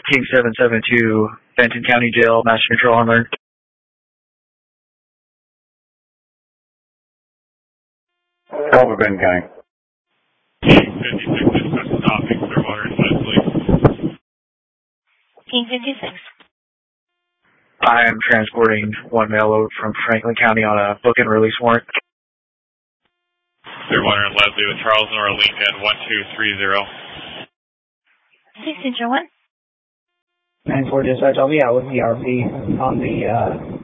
King 772, Benton County Jail, Mass Neutral on alert. Over Benton County. King 56 is stopping Clearwater and Leslie. King 56. I am transporting one mail load from Franklin County on a book and release warrant. Clearwater and Leslie with Charles and Arlington 1230. 6 Central 1. 9-4 dispatch, I'll be out with the RP on the